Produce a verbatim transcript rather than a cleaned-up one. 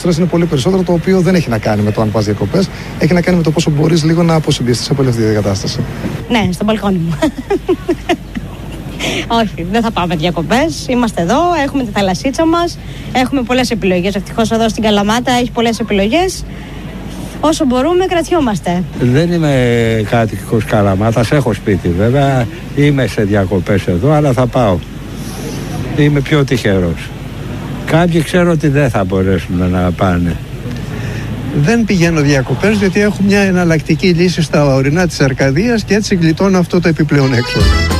Το είναι πολύ περισσότερο, το οποίο δεν έχει να κάνει με το αν πας διακοπές, έχει να κάνει με το πόσο μπορείς λίγο να αποσυμπιεστείς από αυτή τη κατάσταση. Ναι, στο μπαλκόνι μου. Όχι, δεν θα πάμε διακοπές. Είμαστε εδώ, έχουμε τη θαλασσίτσα μας, έχουμε πολλές επιλογές. Ευτυχώς εδώ στην Καλαμάτα έχει πολλές επιλογές. Όσο μπορούμε, κρατιόμαστε. Δεν είμαι κάτοικος Καλαμάτας, έχω σπίτι βέβαια. Είμαι σε διακοπές εδώ, αλλά θα πάω. Είμαι πιο τυχερός. Κάποιοι ξέρω ότι δεν θα μπορέσουν να πάνε. Δεν πηγαίνω διακοπές γιατί έχω μια εναλλακτική λύση στα ορεινά της Αρκαδίας και έτσι γλιτώνω αυτό το επιπλέον έξοδο.